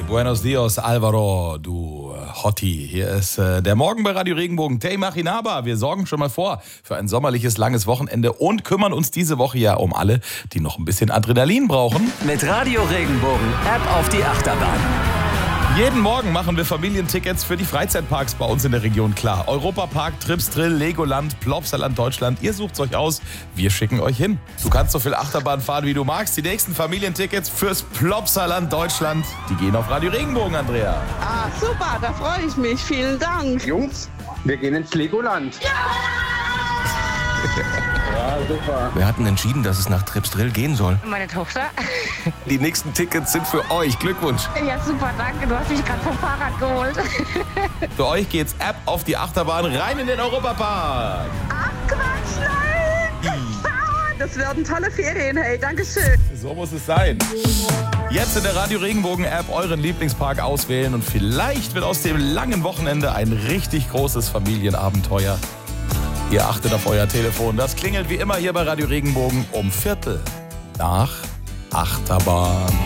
Buenos dias, Alvaro, du Hottie. Hier ist der Morgen bei Radio Regenbogen. Tay Machinaba. Wir sorgen schon mal vor für ein sommerliches, langes Wochenende und kümmern uns diese Woche ja um alle, die noch ein bisschen Adrenalin brauchen. Mit Radio Regenbogen App auf die Achterbahn. Jeden Morgen machen wir Familientickets für die Freizeitparks bei uns in der Region klar. Europapark, Trips Drill, Legoland, Plopsaland Deutschland. Ihr sucht's euch aus, wir schicken euch hin. Du kannst so viel Achterbahn fahren, wie du magst. Die nächsten Familientickets fürs Plopsaland Deutschland, die gehen auf Radio Regenbogen, Andrea. Ah, super, da freue ich mich. Vielen Dank. Jungs, wir gehen ins Legoland. Ja, super. Wir hatten entschieden, dass es nach Trips Drill gehen soll. Meine Tochter. Die nächsten Tickets sind für euch. Glückwunsch. Ja, super, danke. Du hast mich gerade vom Fahrrad geholt. Für euch geht's ab auf die Achterbahn rein in den Europapark. Ach, Quatsch, nein! Das werden tolle Ferien, hey, dankeschön. So muss es sein. Jetzt in der Radio Regenbogen App euren Lieblingspark auswählen und vielleicht wird aus dem langen Wochenende ein richtig großes Familienabenteuer. Ihr achtet auf euer Telefon. Das klingelt wie immer hier bei Radio Regenbogen um 7:45 Achterbahn.